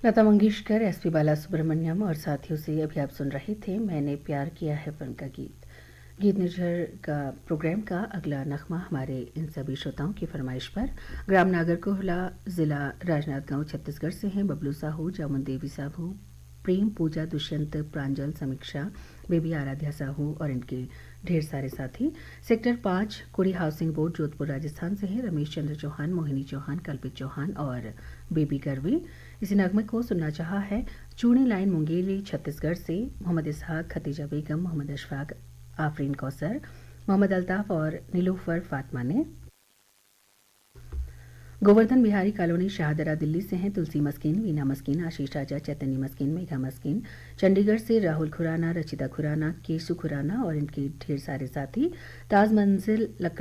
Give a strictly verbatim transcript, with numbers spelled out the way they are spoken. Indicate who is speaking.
Speaker 1: Lata Mangeshkar, SP Balasubrahmanyam और साथियों से अभी आप सुन रहे थे मैंने प्यार किया है फिल्म का गीत। गीत निर्झर का प्रोग्राम का अगला नगमा हमारे इन सभी श्रोताओं की फरमाइश पर ग्राम नागरकोहला, जिला राजनांदगांव, छत्तीसगढ़ से हैं बबलू साहू, जामुन देवी साहू, प्रेम, पूजा, दुष्यंत, प्रांजल, समीक्षा, बेबी आराध्या साहू और इनके ढेर सारे साथी। सेक्टर पाँच कुड़ी हाउसिंग बोर्ड, जोधपुर, राजस्थान से हैं रमेश चंद्र चौहान, मोहिनी चौहान, कल्पित चौहान और बेबी करवी। इसी नगमे को सुनना चाहा है चूड़ी लाइन, मुंगेली, छत्तीसगढ़ से मोहम्मद इसहाक, खतीजा बेगम, मोहम्मद अशफाक, आफरीन कौसर, मोहम्मद अल्ताफ और नीलूफर फातमा ने। गोवर्धन बिहारी कॉलोनी, शाहदरा, दिल्ली से हैं तुलसी मस्किन, वीना मस्किन, आशीष राजा, चैतन्य मस्किन, मेघा मस्किन। चंडीगढ़ से राहुल खुराना, रचिता खुराना, केशु खुराना और इनके ढेर सारे साथी। ताज मंजिल, लक्का